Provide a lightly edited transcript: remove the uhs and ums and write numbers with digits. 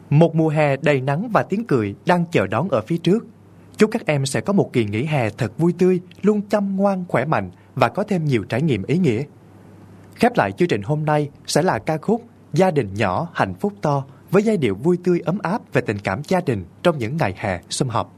Một mùa hè đầy nắng và tiếng cười đang chờ đón ở phía trước. Chúc các em sẽ có một kỳ nghỉ hè thật vui tươi, luôn chăm ngoan, khỏe mạnh và có thêm nhiều trải nghiệm ý nghĩa. Khép lại chương trình hôm nay sẽ là ca khúc Gia đình nhỏ hạnh phúc to với giai điệu vui tươi ấm áp về tình cảm gia đình trong những ngày hè sum họp.